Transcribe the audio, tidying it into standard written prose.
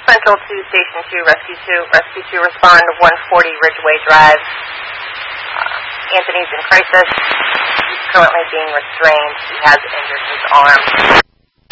Central to Station 2, Rescue 2. Rescue 2, respond to 140 Ridgeway Drive. Anthony's in crisis. He's currently being restrained. He has injured his arm.